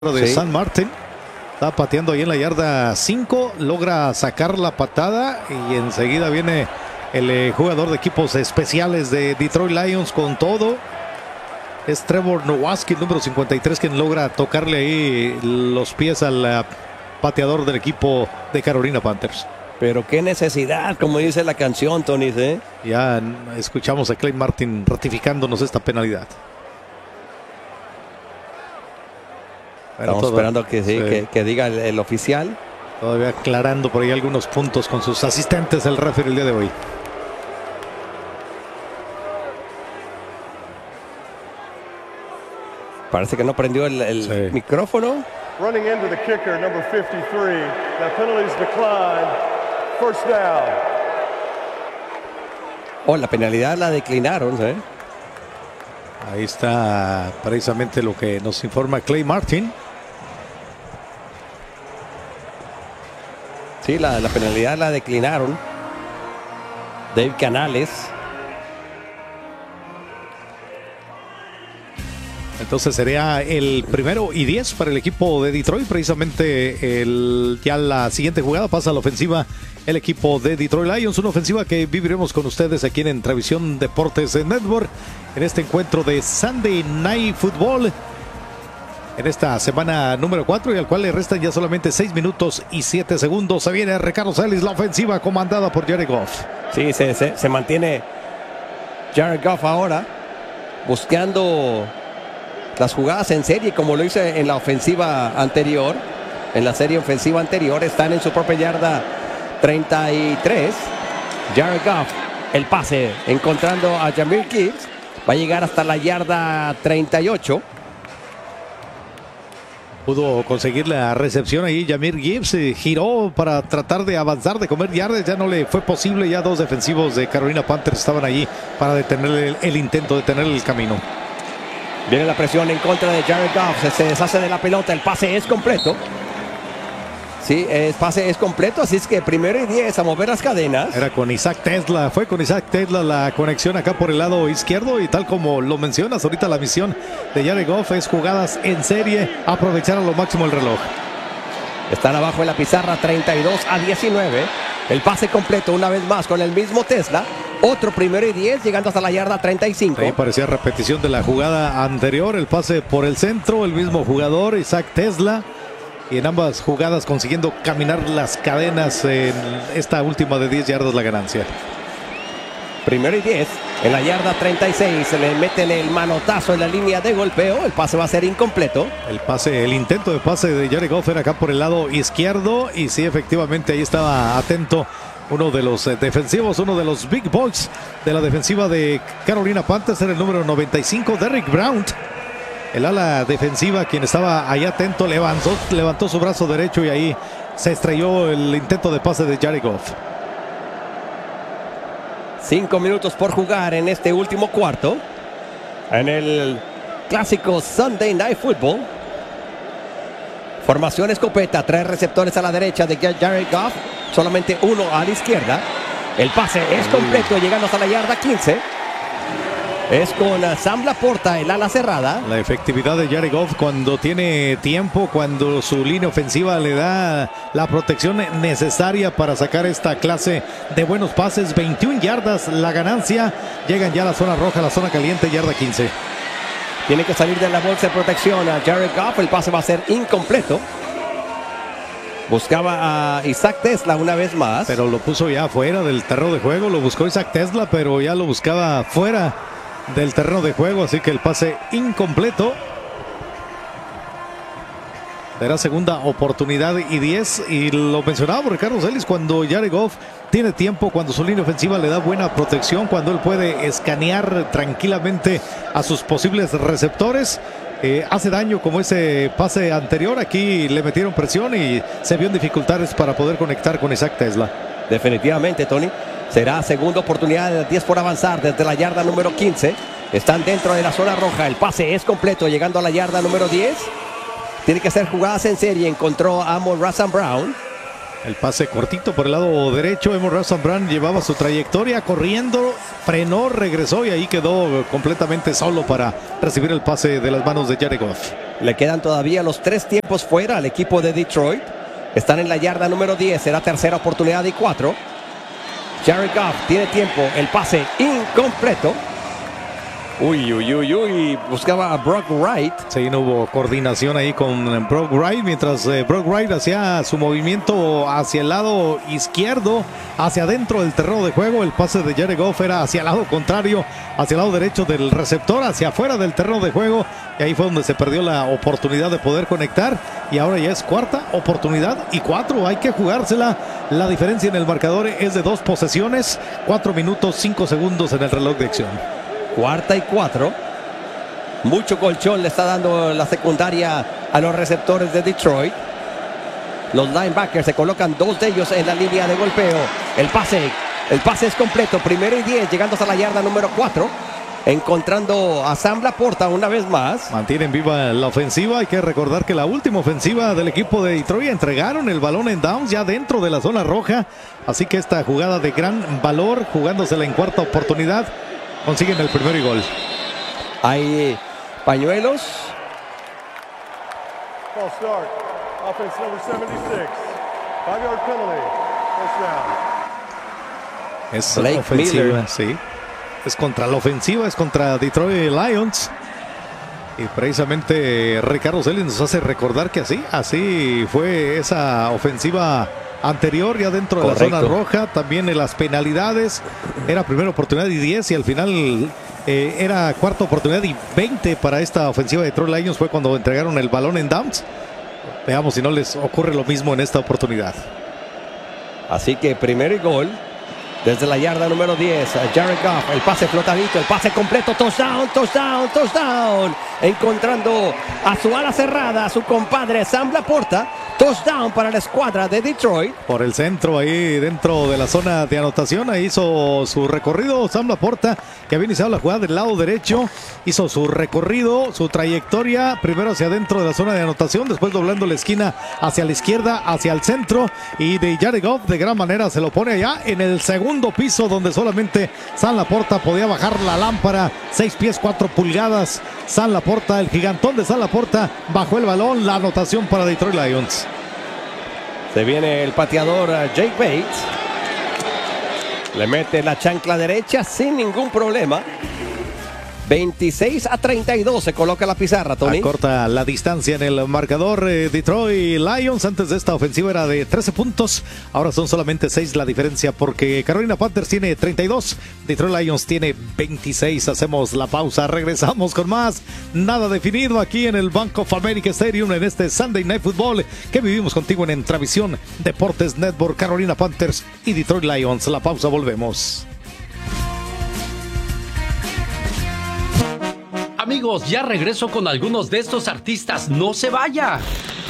de San Martín. Está pateando ahí en la yarda 5, logra sacar la patada y enseguida viene el jugador de equipos especiales de Detroit Lions con todo. Es Trevor Nowatzki, el número 53, quien logra tocarle ahí los pies al pateador del equipo de Carolina Panthers. Pero qué necesidad, como dice la canción, Tony, ¿eh? Ya escuchamos a Clay Martin ratificándonos esta penalidad. Estamos esperando que, sí. que diga el oficial. Todavía aclarando por ahí algunos puntos con sus asistentes el referee el día de hoy. Parece que no prendió el micrófono. Running into the kicker, number 53. The penalties decline. First down. Oh, la penalidad la declinaron, ¿eh? Ahí está precisamente lo que nos informa Clay Martin. Sí, la penalidad la declinaron. Dave Canales. Entonces sería el 1º y 10 para el equipo de Detroit. Precisamente ya la siguiente jugada pasa a la ofensiva el equipo de Detroit Lions. Una ofensiva que viviremos con ustedes aquí en Televisión Deportes Network. En este encuentro de Sunday Night Football. En esta semana número 4 y al cual le restan ya solamente 6 minutos y 7 segundos. Se viene Ricardo Celis, la ofensiva comandada por Jared Goff. Sí, se mantiene Jared Goff ahora buscando las jugadas en serie, como lo hizo en la ofensiva anterior. En la serie ofensiva anterior están en su propia yarda 33. Jared Goff, el pase, encontrando a Jahmyr Gibbs. Va a llegar hasta la yarda 38. Pudo conseguir la recepción ahí. Jahmyr Gibbs giró para tratar de avanzar, de comer yardas. Ya no le fue posible. Ya dos defensivos de Carolina Panthers estaban allí para detener el intento, detener el camino. Viene la presión en contra de Jared Goff. Se deshace de la pelota. El pase es completo. Sí, el pase es completo. Así es que 1º y 10 a mover las cadenas. Era con Isaac Tesla. Fue con Isaac Tesla la conexión acá por el lado izquierdo. Y tal como lo mencionas ahorita, la misión de Jared Goff es jugadas en serie. Aprovechar a lo máximo el reloj. Están abajo en la pizarra 32-19. El pase completo una vez más con el mismo Tesla. Otro 1º y 10 llegando hasta la yarda 35. Ahí parecía repetición de la jugada anterior. El pase por el centro. El mismo jugador, Isaac Tesla. Y en ambas jugadas consiguiendo caminar las cadenas. En esta última de 10 yardas la ganancia. 1º y 10 en la yarda 36. Se le meten el manotazo en la línea de golpeo. El pase va a ser incompleto. El intento de pase de Jared Goff era acá por el lado izquierdo. Y sí, efectivamente ahí estaba atento uno de los defensivos, uno de los big boys de la defensiva de Carolina Panthers. Era el número 95, Derrick Brown. El ala defensiva, quien estaba ahí atento, levantó su brazo derecho y ahí se estrelló el intento de pase de Jared Goff. 5 minutos por jugar en este último cuarto. En el clásico Sunday Night Football. Formación escopeta, 3 receptores a la derecha de Jared Goff. Solamente 1 a la izquierda. El pase es completo, llegando hasta la yarda 15. Es con Sam Laporta, el ala cerrada. La efectividad de Jared Goff cuando tiene tiempo, cuando su línea ofensiva le da la protección necesaria para sacar esta clase de buenos pases. 21 yardas la ganancia. Llegan ya a la zona roja, la zona caliente, yarda 15. Tiene que salir de la bolsa de protección a Jared Goff. El pase va a ser incompleto. Buscaba a Isaac Tesla una vez más. Pero lo puso ya fuera del terreno de juego. Lo buscó Isaac Tesla, pero ya lo buscaba fuera del terreno de juego, así que el pase incompleto. Será segunda oportunidad y 10. Y lo mencionaba Ricardo Celis, cuando Jared Goff tiene tiempo, cuando su línea ofensiva le da buena protección, cuando él puede escanear tranquilamente a sus posibles receptores, hace daño como ese pase anterior. Aquí le metieron presión y se vio en dificultades para poder conectar con Isaac Tesla. Definitivamente, Tony. Será segunda oportunidad de 10 por avanzar desde la yarda número 15. Están dentro de la zona roja. El pase es completo llegando a la yarda número 10. Tiene que hacer jugadas en serie. Encontró a Amon-Ra St. Brown. El pase cortito por el lado derecho. Amon-Ra St. Brown llevaba su trayectoria corriendo, frenó, regresó y ahí quedó completamente solo para recibir el pase de las manos de Jared Goff. Le quedan todavía los 3 tiempos fuera al equipo de Detroit. Están en la yarda número 10. Será tercera oportunidad y 4. Jared Goff tiene tiempo. El pase incompleto. Uy. Buscaba a Brock Wright. Sí, no hubo coordinación ahí con Brock Wright. Mientras Brock Wright hacía su movimiento hacia el lado izquierdo, hacia adentro del terreno de juego, el pase de Jared Goff era hacia el lado contrario, hacia el lado derecho del receptor, hacia afuera del terreno de juego. Y ahí fue donde se perdió la oportunidad de poder conectar. Y ahora ya es cuarta oportunidad y 4. Hay que jugársela. La diferencia en el marcador es de 2 posesiones. 4 minutos 5 segundos en el reloj de acción. Cuarta y 4. Mucho colchón le está dando la secundaria a los receptores de Detroit. Los linebackers se colocan 2 de ellos en la línea de golpeo. El pase es completo. Primero y 10, llegando hasta la yarda número 4. Encontrando a Sam Laporta una vez más. Mantienen viva la ofensiva. Hay que recordar que la última ofensiva del equipo de Detroit entregaron el balón en downs ya dentro de la zona roja. Así que esta jugada de gran valor, jugándosela en cuarta oportunidad, consiguen el primero y gol. Hay pañuelos. False start. Offense number 76. 5-yard penalty. First down. Es Blake ofensiva, Miller. sí. Es contra la ofensiva, es contra Detroit Lions. Y precisamente Ricardo Celis nos hace recordar que así fue esa ofensiva anterior, ya dentro de la zona roja. También en las penalidades era primera oportunidad y 10 y al final era cuarta oportunidad y 20 para esta ofensiva de Detroit Lions. Fue cuando entregaron el balón en downs. Veamos si no les ocurre lo mismo en esta oportunidad. Así que primero y gol. Desde la yarda número 10, Jared Goff, el pase flotadito, el pase completo, touchdown. Encontrando a su ala cerrada, a su compadre Sam Laporta. Touchdown para la escuadra de Detroit. Por el centro, ahí dentro de la zona de anotación, ahí hizo su recorrido Sam Laporta, que había iniciado la jugada del lado derecho. Hizo su recorrido, su trayectoria, primero hacia adentro de la zona de anotación, después doblando la esquina hacia la izquierda, hacia el centro. Y de Jared Goff de gran manera se lo pone allá en el segundo piso, donde solamente Sam Laporta podía bajar la lámpara. 6 pies 4 pulgadas. Sam Laporta, el gigantón de Sam Laporta, bajó el balón. La anotación para Detroit Lions. Se viene el pateador Jake Bates. Le mete la chancla derecha sin ningún problema. 26-32 se coloca la pizarra, Tony. Acorta la distancia en el marcador. Detroit Lions antes de esta ofensiva era de 13 puntos. Ahora son solamente 6 la diferencia porque Carolina Panthers tiene 32. Detroit Lions tiene 26. Hacemos la pausa. Regresamos con más. Nada definido aquí en el Bank of America Stadium en este Sunday Night Football que vivimos contigo en Entravisión Deportes Network. Carolina Panthers y Detroit Lions. La pausa, volvemos. Amigos, ya regreso con algunos de estos artistas. ¡No se vaya!